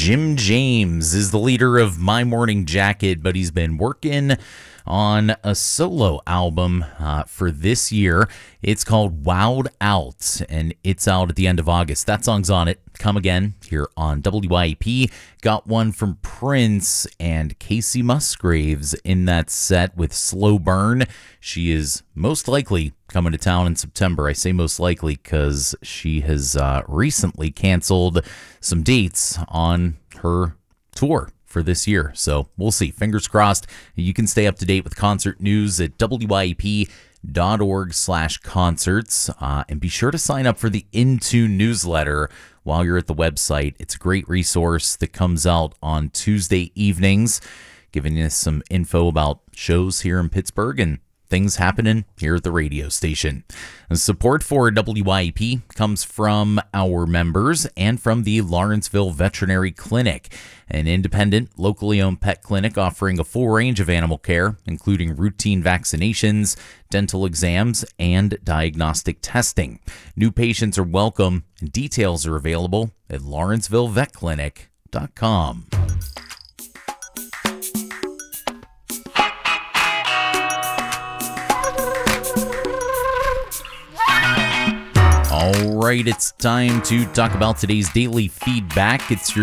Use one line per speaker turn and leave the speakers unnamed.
Jim James is the leader of My Morning Jacket, but he's been working on a solo album for this year. It's called Wowed Out, and it's out at the end of August. That song's on it. Come Again here on WYAP. Got one from Prince and Casey Musgraves in that set with Slow Burn. She is most likely coming to town in September. I say most likely because she has recently canceled some dates on her tour for this year. So we'll see. Fingers crossed. You can stay up to date with concert news at wyap.org/concerts. And be sure to sign up for the Intune newsletter while you're at the website. It's a great resource that comes out on Tuesday evenings, giving you some info about shows here in Pittsburgh and things happening here at the radio station. And support for WYAP comes from our members and from the Lawrenceville Veterinary Clinic, an independent, locally owned pet clinic offering a full range of animal care, including routine vaccinations, dental exams, and diagnostic testing. New patients are welcome, and details are available at lawrencevillevetclinic.com. All right, it's time to talk about today's daily feedback. It's your